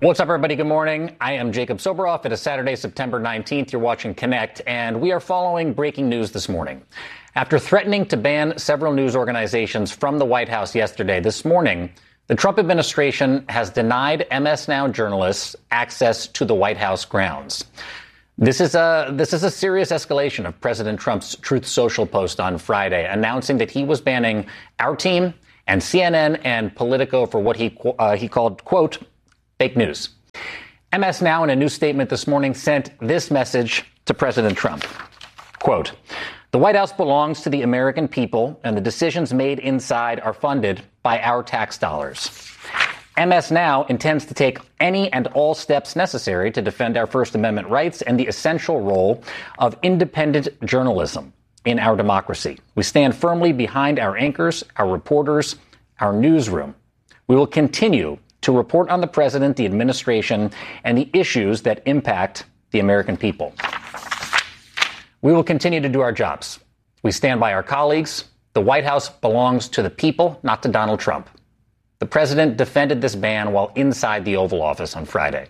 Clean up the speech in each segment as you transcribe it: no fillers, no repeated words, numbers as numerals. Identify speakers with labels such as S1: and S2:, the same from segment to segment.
S1: What's up, everybody? Good morning. I am Jacob Soboroff. It is Saturday, September 19th. You're watching Connect, and we are following breaking news this morning. After threatening to ban several news organizations from the White House yesterday, this morning, the Trump administration has denied MS Now journalists access to the White House grounds. This is a serious escalation of President Trump's Truth Social post on Friday, announcing that he was banning our team and CNN and Politico for what he called, quote, fake news. MS Now, in a new statement this morning, sent this message to President Trump. Quote, the White House belongs to the American people, and the decisions made inside are funded by our tax dollars. MS Now intends to take any and all steps necessary to defend our First Amendment rights and the essential role of independent journalism in our democracy. We stand firmly behind our anchors, our reporters, our newsroom. We will continue to report on the president, the administration, and the issues that impact the American people. We will continue to do our jobs. We stand by our colleagues. The White House belongs to the people, not to Donald Trump. The president defended this ban while inside the Oval Office on Friday.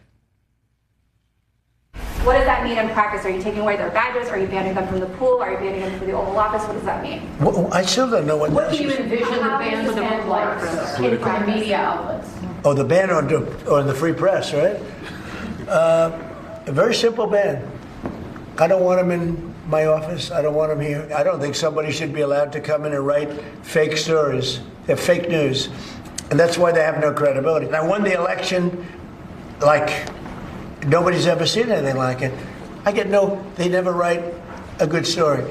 S2: What does that mean in practice? Are you taking away their badges? Are you banning them from the pool? Are you banning them from the Oval Office? What does that mean?
S3: Well, I still don't know what
S4: do you envision the ban would look like for media outlets?
S3: Oh, the ban on the free press, right? A very simple ban. I don't want them in my office. I don't want them here. I don't think somebody should be allowed to come in and write fake stories. They're fake news. And that's why they have no credibility. And I won the election like nobody's ever seen anything like it. They never write a good story.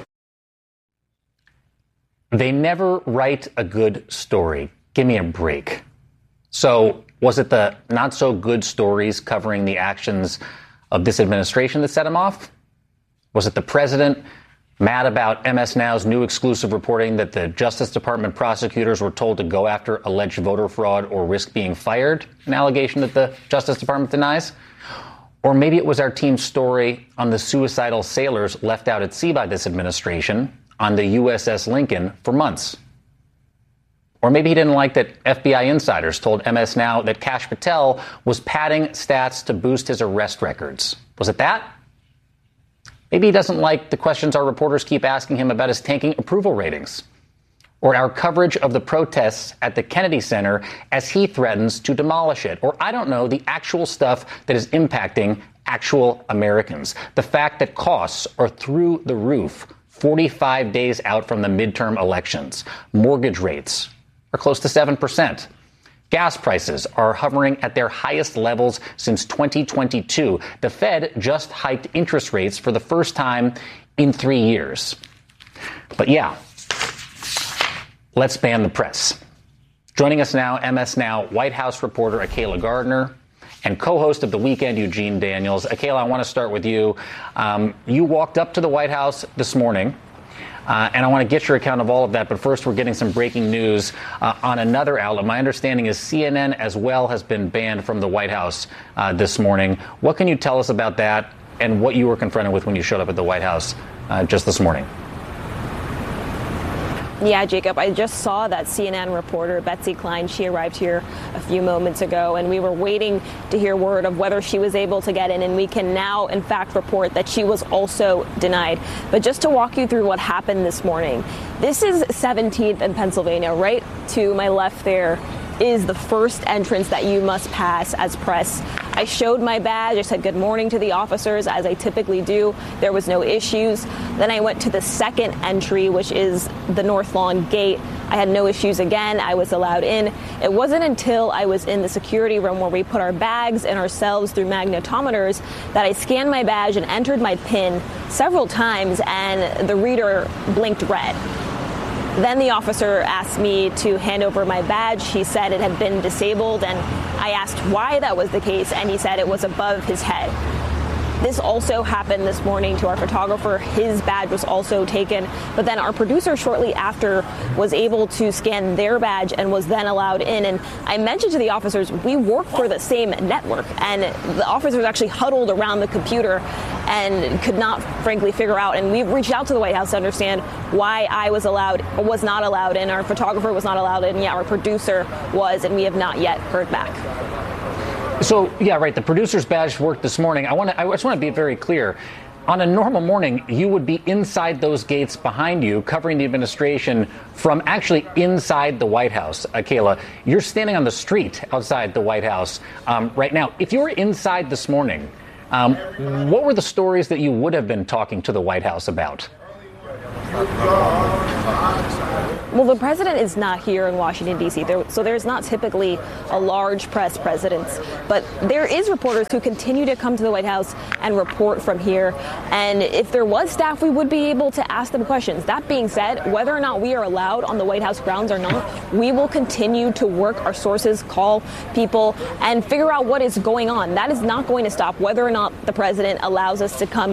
S1: They never write a good story. Give me a break. So was it the not so good stories covering the actions of this administration that set him off? Was it the president mad about MS Now's new exclusive reporting that the Justice Department prosecutors were told to go after alleged voter fraud or risk being fired, an allegation that the Justice Department denies? Or maybe it was our team's story on the suicidal sailors left out at sea by this administration on the USS Lincoln for months. Or maybe he didn't like that FBI insiders told MS Now that Kash Patel was padding stats to boost his arrest records. Was it that? Maybe he doesn't like the questions our reporters keep asking him about his tanking approval ratings, or our coverage of the protests at the Kennedy Center as he threatens to demolish it, or I don't know, the actual stuff that is impacting actual Americans. The fact that costs are through the roof 45 days out from the midterm elections. Mortgage rates are close to 7%. Gas prices are hovering at their highest levels since 2022. The Fed just hiked interest rates for the first time in 3 years. But yeah, let's ban the press. Joining us now, MS Now White House reporter Akayla Gardner and co-host of The Weekend, Eugene Daniels. Akayla, I want to start with you. You walked up to the White House this morning. And I want to get your account of all of that. But first, we're getting some breaking news on another outlet. My understanding is CNN as well has been banned from the White House this morning. What can you tell us about that and what you were confronted with when you showed up at the White House just this morning?
S5: Yeah, Jacob, I just saw that CNN reporter, Betsy Klein. She arrived here a few moments ago, and we were waiting to hear word of whether she was able to get in. And we can now, in fact, report that she was also denied. But just to walk you through what happened this morning, this is 17th and Pennsylvania. Right to my left there is the first entrance that you must pass as press. I showed my badge. I said good morning to the officers, as I typically do. There was no issues. Then I went to the second entry, which is the North Lawn gate. I had no issues again. I was allowed in. It wasn't until I was in the security room where we put our bags and ourselves through magnetometers that I scanned my badge and entered my PIN several times, and the reader blinked red. Then the officer asked me to hand over my badge. He said it had been disabled, and I asked why that was the case, and he said it was above his head. This also happened this morning to our photographer. His badge was also taken, but then our producer shortly after was able to scan their badge and was then allowed in. And I mentioned to the officers, we work for the same network, and the officers actually huddled around the computer and could not, frankly, figure out. And we've reached out to the White House to understand why I was not allowed in. Our photographer was not allowed in. Yeah, our producer was, and we have not yet heard back.
S1: So, yeah, right. The producer's badge worked this morning. I just want to be very clear. On a normal morning, you would be inside those gates behind you, covering the administration from actually inside the White House. Kayla, you're standing on the street outside the White House right now. If you were inside this morning, what were the stories that you would have been talking to the White House about?
S5: Well, the president is not here in Washington, D.C., so there's not typically a large press presence. But there is reporters who continue to come to the White House and report from here. And if there was staff, we would be able to ask them questions. That being said, whether or not we are allowed on the White House grounds or not, we will continue to work our sources, call people, and figure out what is going on. That is not going to stop whether or not the president allows us to come